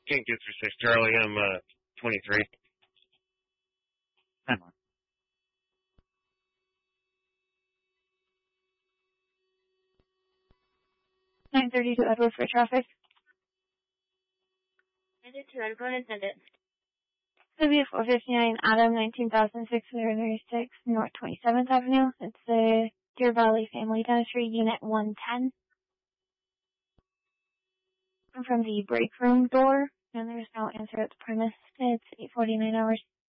Can't get through 6 Charlie. I'm 23. 10 more. $932 Edward for traffic. 932 Edward, go ahead and send it. It's going to be 459 Adam, 19,636 North 27th Avenue. It's the Deer Valley Family Dentistry, Unit 110. I'm from the break room door, and there's no answer at the premise. It's 8:49 hours.